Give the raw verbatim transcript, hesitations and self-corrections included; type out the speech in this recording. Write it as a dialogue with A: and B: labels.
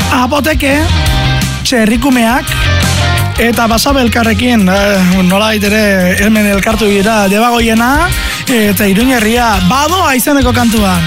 A: Apoteke, txerrikumeak, eta Basabelkarrekin, eh, nola ere hemen elkartu dira debagoiena, eta Iruñerria, badoa izeneko kantuan.